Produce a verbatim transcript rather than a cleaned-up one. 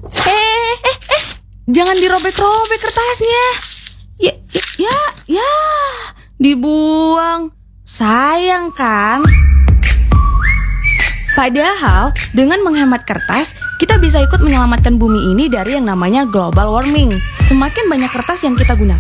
Eh, eh, eh, jangan dirobek-robek kertasnya. Ya, ya, ya, ya, dibuang. Sayang kan? Padahal, dengan menghemat kertas, kita bisa ikut menyelamatkan bumi ini dari yang namanya global warming. Semakin banyak kertas yang kita gunakan,